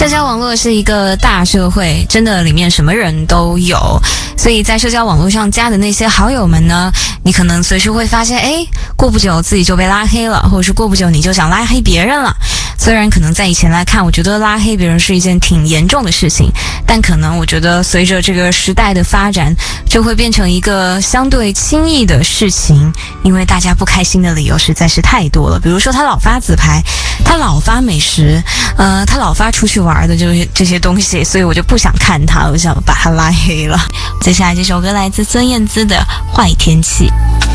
社交网络是一个大社会，真的里面什么人都有，所以在社交网络上加的那些好友们呢，你可能随时会发现，过不久自己就被拉黑了，或者是过不久你就想拉黑别人了。虽然可能在以前来看，我觉得拉黑别人是一件挺严重的事情，但可能我觉得随着这个时代的发展，就会变成一个相对轻易的事情，因为大家不开心的理由实在是太多了。比如说他老发自拍，他老发美食，他老发出去玩的就是这些东西，所以我就不想看他了，我想把他拉黑了。接下来这首歌来自孙燕姿的《坏天气》。